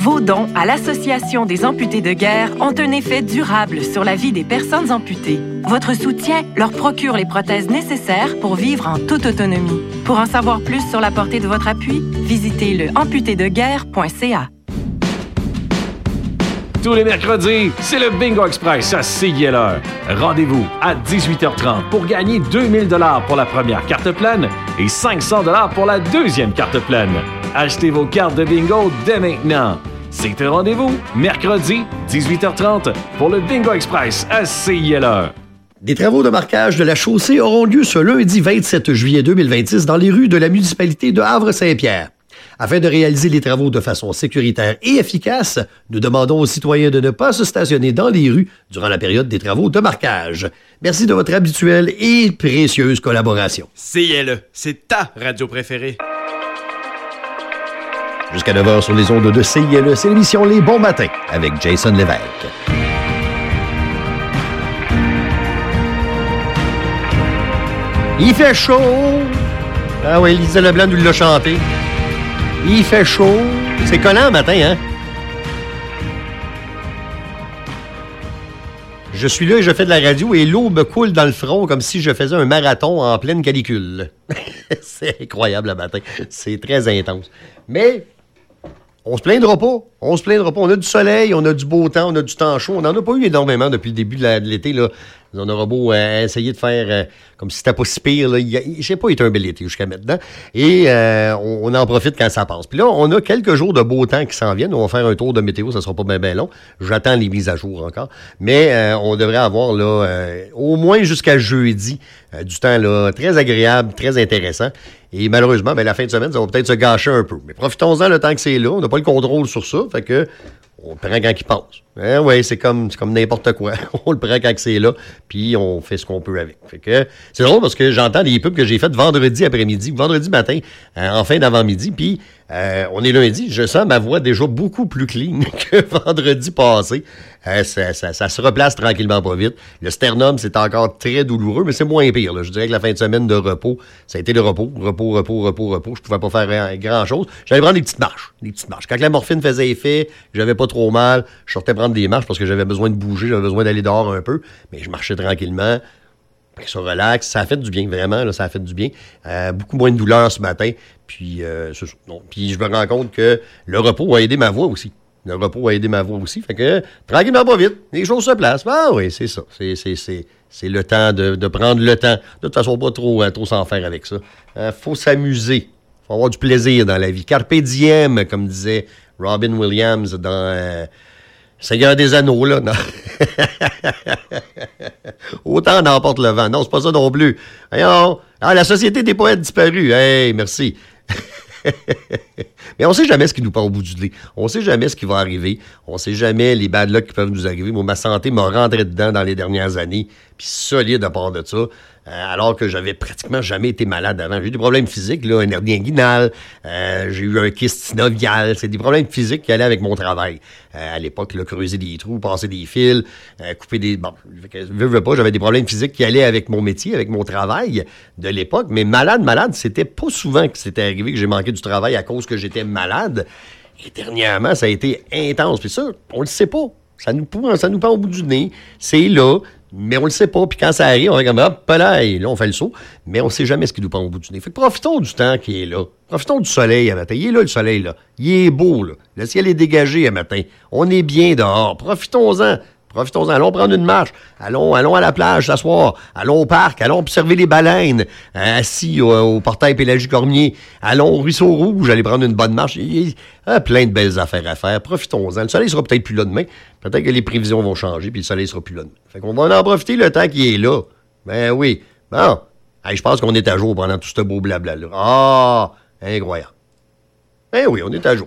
Vos dons à l'Association des amputés de guerre ont un effet durable sur la vie des personnes amputées. Votre soutien leur procure les prothèses nécessaires pour vivre en toute autonomie. Pour en savoir plus sur la portée de votre appui, visitez le amputédeguerre.ca. Tous les mercredis, c'est le Bingo Express à CILR. Rendez-vous à 18h30 pour gagner 2000 $ pour la première carte pleine et 500 $ pour la deuxième carte pleine. Achetez vos cartes de bingo dès maintenant. C'est un rendez-vous, mercredi, 18h30, pour le Bingo Express à CILR. Des travaux de marquage de la chaussée auront lieu ce lundi 27 juillet 2026 dans les rues de la municipalité de Havre-Saint-Pierre. Afin de réaliser les travaux de façon sécuritaire et efficace, nous demandons aux citoyens de ne pas se stationner dans les rues durant la période des travaux de marquage. Merci de votre habituelle et précieuse collaboration. CILE, c'est ta radio préférée. Jusqu'à 9h sur les ondes de CILE, c'est l'émission Les Bons Matins avec Jason Lévesque. Il fait chaud! Ah oui, Lisa Leblanc nous l'a chanté. Il fait chaud. C'est collant le matin, hein? Je suis là et je fais de la radio et l'eau me coule dans le front comme si je faisais un marathon en pleine canicule. C'est incroyable le matin. C'est très intense. Mais on se plaindra pas. On se plaindra pas. On a du soleil, on a du beau temps, on a du temps chaud. On n'en a pas eu énormément depuis le début de l'été, là. On aura beau essayer de faire comme si c'était pas si pire. J'ai pas été un bel été jusqu'à maintenant. Et on en profite quand ça passe. Puis là, on a quelques jours de beau temps qui s'en viennent. On va faire un tour de météo, ça sera pas bien long. J'attends les mises à jour encore. Mais on devrait avoir là au moins jusqu'à jeudi du temps là très agréable, très intéressant. Et malheureusement, la fin de semaine, ça va peut-être se gâcher un peu. Mais profitons-en le temps que c'est là. On n'a pas le contrôle sur ça. Fait que on le prend quand il passe. Oui, c'est comme n'importe quoi. On le prend quand c'est là, puis on fait ce qu'on peut avec. Fait que c'est drôle parce que j'entends des pubs que j'ai faites vendredi après-midi, vendredi matin, en fin d'avant-midi, puis on est lundi. Je sens ma voix déjà beaucoup plus clean que vendredi passé. Ça se replace tranquillement pas vite. Le sternum, c'est encore très douloureux, mais c'est moins pire, là. Je dirais que la fin de semaine de repos, ça a été le repos. Je pouvais pas faire grand-chose. J'allais prendre des petites marches. Quand la morphine faisait effet, j'avais pas trop mal, je sortais prendre des marches parce que j'avais besoin de bouger, j'avais besoin d'aller dehors un peu, mais je marchais tranquillement. Ça relaxe, ça a fait du bien, vraiment, là, ça a fait du bien. Beaucoup moins de douleur ce matin, puis c'est ça. Non. Puis je me rends compte que le repos a aidé ma voix aussi. Fait que, tranquillement, pas vite, les choses se placent. Ah oui, c'est ça. C'est le temps de prendre le temps. De toute façon, pas trop s'en faire avec ça. Faut s'amuser. Faut avoir du plaisir dans la vie. Carpe diem, comme disait Robin Williams dans Seigneur des Anneaux, là. Non. Autant n'emporte le vent. Non, c'est pas ça non plus. Voyons. La Société des poètes disparus. Hey, merci. Mais on sait jamais ce qui nous part au bout du nez. On sait jamais ce qui va arriver. On sait jamais les bad luck qui peuvent nous arriver. Moi, ma santé m'a rentré dedans dans les dernières années. Puis solide à part de ça. Alors que j'avais pratiquement jamais été malade avant. J'ai eu des problèmes physiques, là, un hernie inguinale, j'ai eu un kyste synovial. C'est des problèmes physiques qui allaient avec mon travail. À l'époque, là, creuser des trous, passer des fils, couper des... Bon, veux pas, j'avais des problèmes physiques qui allaient avec mon métier, avec mon travail de l'époque. Mais malade, c'était pas souvent que c'était arrivé que j'ai manqué du travail à cause que j'étais malade. Et dernièrement, ça a été intense. Puis ça, on le sait pas. Ça nous pend au bout du nez. C'est là. Mais on le sait pas, puis quand ça arrive, on est comme, hop, là, on fait le saut, mais on sait jamais ce qui nous prend au bout du nez. Fait que profitons du temps qui est là. Profitons du soleil à matin. Il est là, le soleil, là. Il est beau, là. Le ciel est dégagé à matin. On est bien dehors. Profitons-en. Allons prendre une marche. Allons à la plage s'asseoir. Allons au parc. Allons observer les baleines assis au portail Pélagie-Cormier. Allons au Ruisseau Rouge. Aller prendre une bonne marche. Il y a plein de belles affaires à faire. Profitons-en. Le soleil sera peut-être plus là demain. Peut-être que les prévisions vont changer puis le soleil sera plus là demain. Fait qu'on va en profiter le temps qui est là. Ben oui. Bon. Hey, je pense qu'on est à jour pendant tout ce beau blabla-là. Ah! Incroyable. Ben oui, on est à jour.